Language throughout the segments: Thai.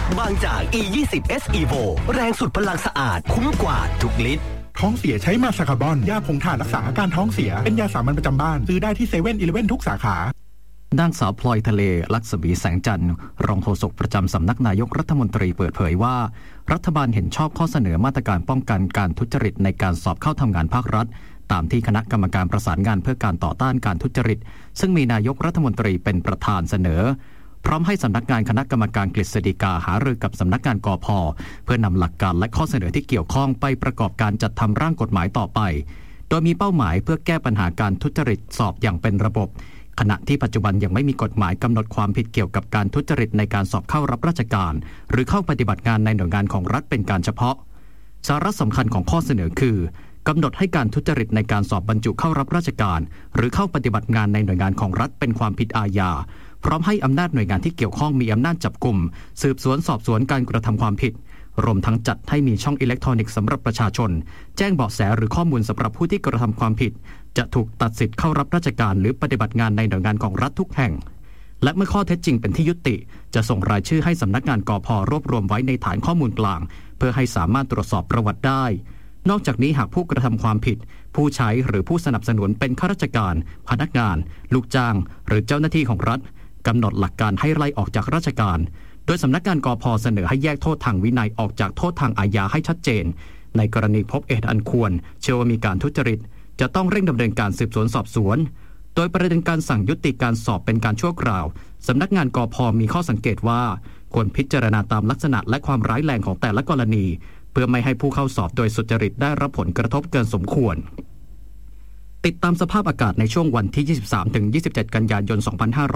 บางจาก E20 S Evo แรงสุดพลังสะอาดคุ้มกว่าทุกลิตรท้องเสียใช้มาซาคาบอนยาผงถ่านรักษาอาการท้องเสียเป็นยาสามัญประจำบ้านซื้อได้ที่7-11ทุกสาขานางสาวพลอยทะเลลักษมีแสงจันทร์รองโฆษกประจำสำนักนายกรัฐมนตรีเปิดเผยว่ารัฐบาลเห็นชอบข้อเสนอมาตรการป้องกันการทุจริตในการสอบเข้าทำงานภาครัฐตามที่คณะกรรมการประสานงานเพื่อการต่อต้านการทุจริตซึ่งมีนายกรัฐมนตรีเป็นประธานเสนอพร้อมให้สำนักงานคณะกรรมการกฤษฎีกาหารือกับสำนักงานกพ.เพื่อนำหลักการและข้อเสนอที่เกี่ยวข้องไปประกอบการจัดทำร่างกฎหมายต่อไปโดยมีเป้าหมายเพื่อแก้ปัญหาการทุจริตสอบอย่างเป็นระบบขณะที่ปัจจุบันยังไม่มีกฎหมายกำหนดความผิดเกี่ยวกับการทุจริตในการสอบเข้ารับราชการหรือเข้าปฏิบัติงานในหน่วยงานของรัฐเป็นการเฉพาะสาระสำคัญของข้อเสนอคือกำหนดให้การทุจริตในการสอบบรรจุเข้ารับราชการหรือเข้าปฏิบัติงานในหน่วยงานของรัฐเป็นความผิดอาญาพร้อมให้อำนาจหน่วยงานที่เกี่ยวข้องมีอำนาจจับกุมสืบสวนสอบสวนการกระทำความผิดรวมทั้งจัดให้มีช่องอิเล็กทรอนิกส์สำหรับประชาชนแจ้งเบาะแสหรือข้อมูลสำหรับผู้ที่กระทำความผิดจะถูกตัดสิทธิ์เข้ารับราชการหรือปฏิบัติงานในหน่วยงานของรัฐทุกแห่งและเมื่อข้อเท็จจริงเป็นที่ยุติจะส่งรายชื่อให้สำนักงานกพ.รวบรวมไว้ในฐานข้อมูลกลางเพื่อให้สามารถตรวจสอบประวัติได้นอกจากนี้หากผู้กระทำความผิดผู้ใช้หรือผู้สนับสนุนเป็นข้าราชการพนักงานลูกจ้างหรือเจ้าหน้าที่ของรัฐกำหนดหลักการให้ไล่ออกจากราชการโดยสำนักงานกพ.เสนอให้แยกโทษทางวินัยออกจากโทษทางอาญาให้ชัดเจนในกรณีพบเหตุอันควรเชื่อว่ามีการทุจริตจะต้องเร่งดำเนินการสืบสวนสอบสวนโดยประเด็นการสั่งยุติการสอบเป็นการชั่วคราวสำนักงานกพ.มีข้อสังเกตว่าควรพิจารณาตามลักษณะและความร้ายแรงของแต่ละกรณีเพื่อไม่ให้ผู้เข้าสอบโดยสุจริตได้รับผลกระทบเกินสมควรติดตามสภาพอากาศในช่วงวันที่ 23-27 กันยายน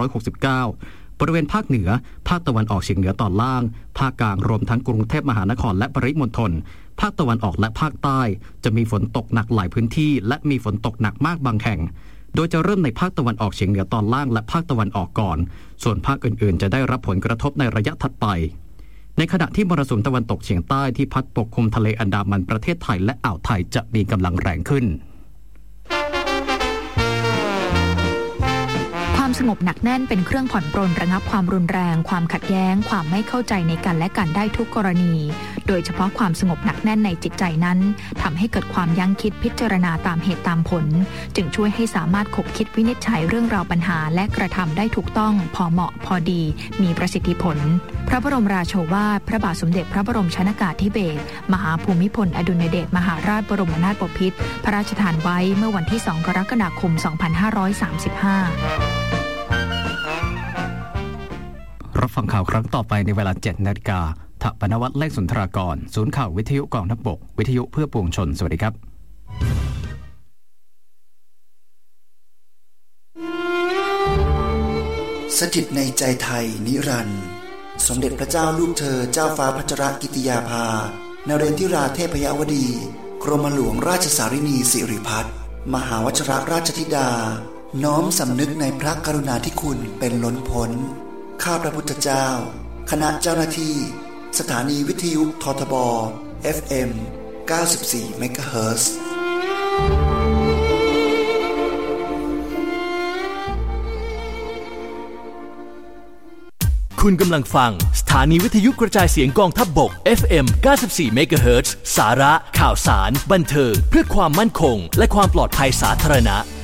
2569บริเวณภาคเหนือภาคตะวันออกเฉียงเหนือตอนล่างภาคกลางรวมทั้งกรุงเทพมหานครและปริมณฑลภาคตะวันออกและภาคใต้จะมีฝนตกหนักหลายพื้นที่และมีฝนตกหนักมากบางแห่งโดยจะเริ่มในภาคตะวันออกเฉียงเหนือตอนล่างและภาคตะวันออกก่อนส่วนภาคอื่นๆจะได้รับผลกระทบในระยะถัดไปในขณะที่มรสุมตะวันตกเฉียงใต้ที่พัดปกคลุมทะเลอันดามันประเทศไทยและอ่าวไทยจะมีกำลังแรงขึ้นความสงบหนักแน่นเป็นเครื่องผ่อนปรนระงับความรุนแรงความขัดแย้งความไม่เข้าใจในกันและกันได้ทุกกรณีโดยเฉพาะความสงบหนักแน่นในจิตใจนั้นทำให้เกิดความยั้งคิดพิจารณาตามเหตุตามผลจึงช่วยให้สามารถคบคิดวินิจฉัยเรื่องราวปัญหาและกระทำได้ถูกต้องพอเหมาะพอดีมีประสิทธิผลพระบรมราโชวาทพระบาทสมเด็จพระบรมชนกาธิเบศรมหาภูมิพลอดุลยเดชมหาราชบรมนาถบพิตรพระราชทานไว้เมื่อวันที่ 2 กรกฎาคม 2535 รับฟังข่าวครั้งต่อไปในเวลา 7 นาฬิกาถปนวัฒน์ เลขสุนทรากรศูนย์ข่าววิทยุกองทัพบกวิทยุเพื่อปวงชนสวัสดีครับสถิตในใจไทยนิรันดร์สมเด็จพระเจ้าลูกเธอเจ้าฟ้าพัชรกิติยาภานเรนทิราเทพยวดีกรมหลวงราชสารินีสิริพัฒน์มหาวชิรราชธิดาน้อมสำนึกในพระกรุณาธิคุณเป็นล้นพ้นข้าพระพุทธเจ้าคณะเจ้าหน้าที่สถานีวิทยุททบ FM 94 เมกะเฮิรตซ์คุณกำลังฟังสถานีวิทยุกระจายเสียงกองทัพบก FM 94 เมกะเฮิรตซ์สาระข่าวสารบันเทิงเพื่อความมั่นคงและความปลอดภัยสาธารณะ